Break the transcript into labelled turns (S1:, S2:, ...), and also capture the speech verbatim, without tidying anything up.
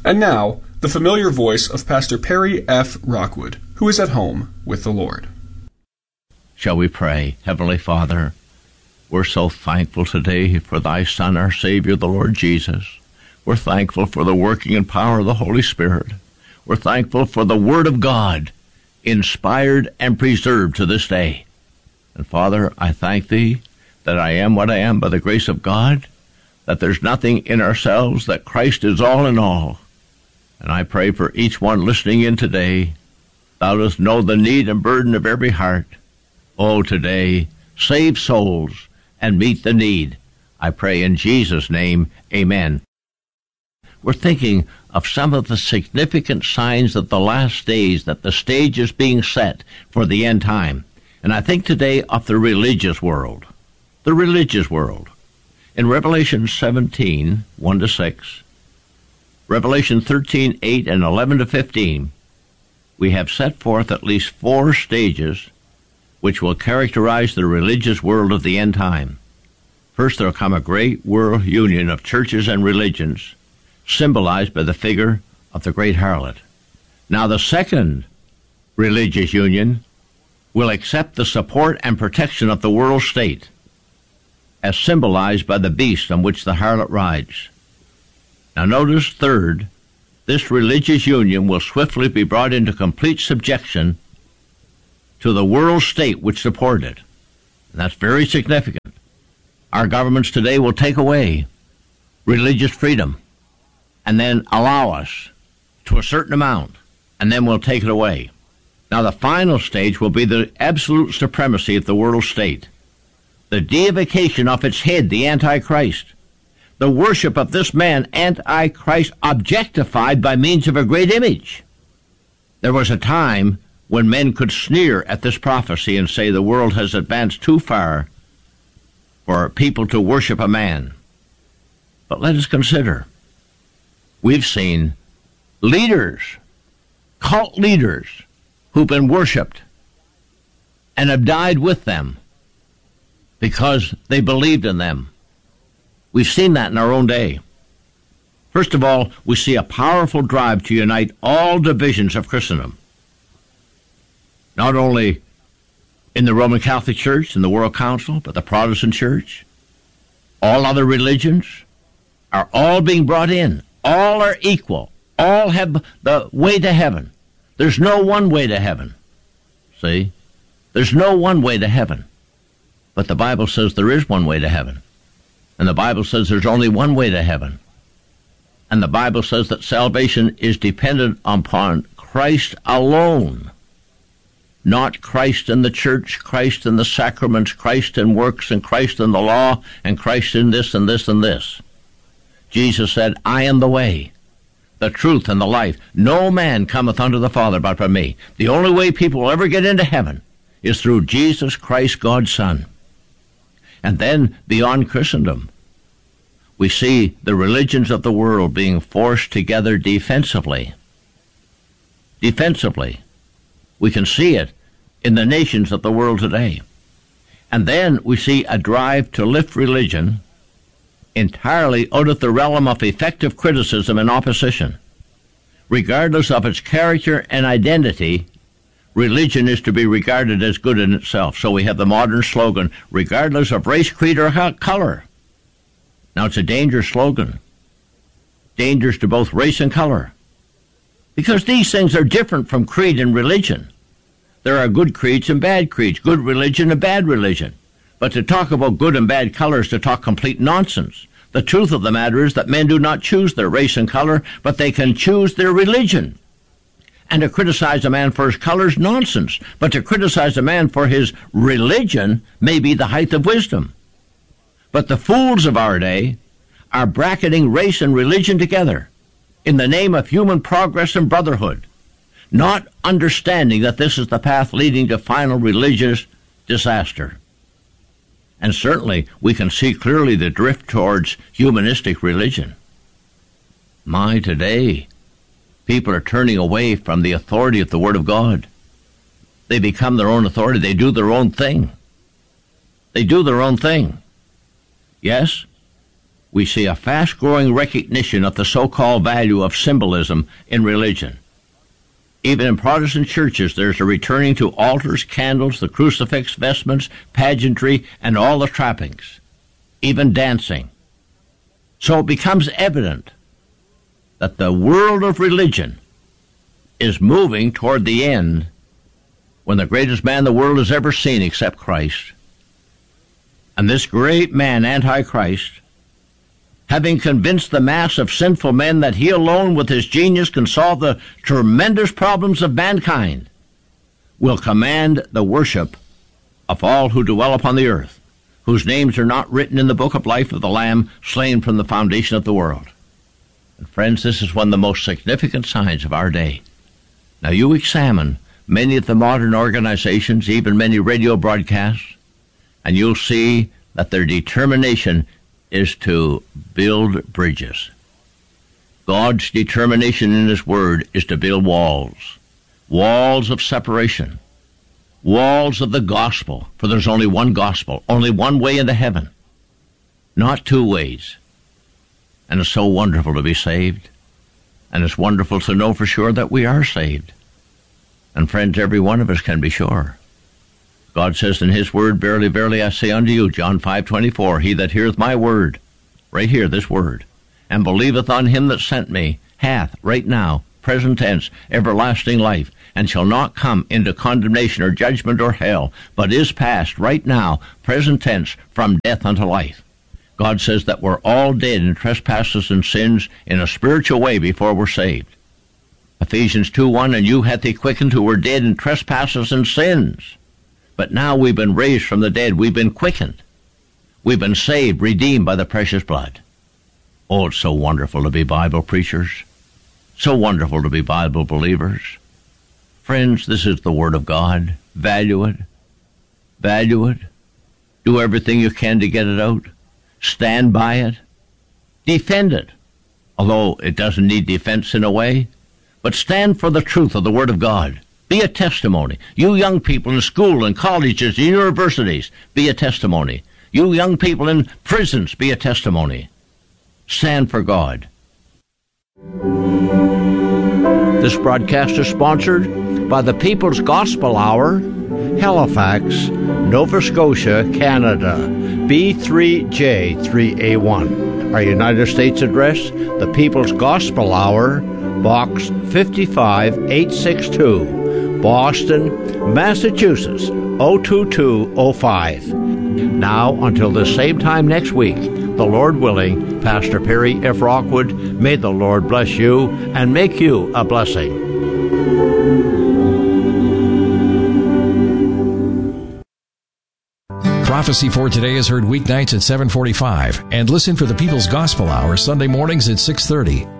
S1: And now, the familiar voice of Pastor Perry F. Rockwood, who is at home with the Lord.
S2: Shall we pray? Heavenly Father, we're so thankful today for thy Son, our Savior, the Lord Jesus. We're thankful for the working and power of the Holy Spirit. We're thankful for the Word of God, inspired and preserved to this day. And Father, I thank thee that I am what I am by the grace of God, that there's nothing in ourselves, that Christ is all in all. And I pray for each one listening in today. Thou dost know the need and burden of every heart. Oh, today, save souls and meet the need. I pray in Jesus' name, amen. We're thinking of some of the significant signs of the last days, that the stage is being set for the end time. And I think today of the religious world. The religious world. In Revelation seventeen, one to six, Revelation thirteen, eight, and eleven to fifteen, we have set forth at least four stages which will characterize the religious world of the end time. First, there will come a great world union of churches and religions, symbolized by the figure of the great harlot. Now, the second religious union will accept the support and protection of the world state, as symbolized by the beast on which the harlot rides. Now notice, third, this religious union will swiftly be brought into complete subjection to the world state which supported it. And that's very significant. Our governments today will take away religious freedom and then allow us to a certain amount, and then we'll take it away. Now the final stage will be the absolute supremacy of the world state, the deification of its head, the Antichrist, the worship of this man, Antichrist, objectified by means of a great image. There was a time when men could sneer at this prophecy and say the world has advanced too far for people to worship a man. But let us consider, we've seen leaders, cult leaders, who've been worshipped and have died with them because they believed in them. We've seen that in our own day. First of all, we see a powerful drive to unite all divisions of Christendom. Not only in the Roman Catholic Church and the World Council, but the Protestant Church. All other religions are all being brought in. All are equal. All have the way to heaven. There's no one way to heaven. See? There's no one way to heaven. But the Bible says there is one way to heaven. And the Bible says there's only one way to heaven. And the Bible says that salvation is dependent upon Christ alone. Not Christ in the church, Christ in the sacraments, Christ in works, and Christ in the law, and Christ in this and this and this. Jesus said, I am the way, the truth, and the life. No man cometh unto the Father but by me. The only way people will ever get into heaven is through Jesus Christ, God's Son. And then, beyond Christendom, we see the religions of the world being forced together defensively. Defensively. We can see it in the nations of the world today. And then we see a drive to lift religion entirely out of the realm of effective criticism and opposition. Regardless of its character and identity, religion is to be regarded as good in itself. So we have the modern slogan, regardless of race, creed, or color. Now, it's a dangerous slogan. Dangerous to both race and color. Because these things are different from creed and religion. There are good creeds and bad creeds, good religion and bad religion. But to talk about good and bad color is to talk complete nonsense. The truth of the matter is that men do not choose their race and color, but they can choose their religion. And to criticize a man for his color is nonsense. But to criticize a man for his religion may be the height of wisdom. But the fools of our day are bracketing race and religion together in the name of human progress and brotherhood, not understanding that this is the path leading to final religious disaster. And certainly we can see clearly the drift towards humanistic religion. My, today, people are turning away from the authority of the Word of God. They become their own authority. They do their own thing. They do their own thing. Yes, we see a fast-growing recognition of the so-called value of symbolism in religion. Even in Protestant churches, there's a returning to altars, candles, the crucifix, vestments, pageantry, and all the trappings, even dancing. So it becomes evident that the world of religion is moving toward the end when the greatest man the world has ever seen except Christ, and this great man, Antichrist, having convinced the mass of sinful men that he alone with his genius can solve the tremendous problems of mankind, will command the worship of all who dwell upon the earth, whose names are not written in the book of life of the Lamb slain from the foundation of the world. And friends, this is one of the most significant signs of our day. Now you examine many of the modern organizations, even many radio broadcasts, and you'll see that their determination is to build bridges. God's determination in His Word is to build walls, walls of separation, walls of the gospel, for there's only one gospel, only one way into heaven, not two ways. And it's so wonderful to be saved, and it's wonderful to know for sure that we are saved. And friends, every one of us can be sure. God says in His Word, verily, verily, I say unto you, John five twenty-four, he that heareth my word, right here, this word, and believeth on Him that sent me, hath, right now, present tense, everlasting life, and shall not come into condemnation or judgment or hell, but is passed, right now, present tense, from death unto life. God says that we're all dead in trespasses and sins in a spiritual way before we're saved. Ephesians two one, and you hath He quickened who were dead in trespasses and sins. But now we've been raised from the dead. We've been quickened. We've been saved, redeemed by the precious blood. Oh, it's so wonderful to be Bible preachers. So wonderful to be Bible believers. Friends, this is the Word of God. Value it. Value it. Do everything you can to get it out. Stand by it. Defend it. Although it doesn't need defense in a way. But stand for the truth of the Word of God. Be a testimony. You young people in school and colleges and universities, be a testimony. You young people in prisons, be a testimony. Stand for God. This broadcast is sponsored by the People's Gospel Hour, Halifax, Nova Scotia, Canada, B three J three A one. Our United States address, the People's Gospel Hour, Box fifty-five eight sixty-two, Boston, Massachusetts, oh two two oh five. Now, until the same time next week, the Lord willing, Pastor Perry F. Rockwood, may the Lord bless you and make you a blessing.
S3: Prophecy for Today is heard weeknights at seven forty-five and listen for the People's Gospel Hour Sunday mornings at six thirty.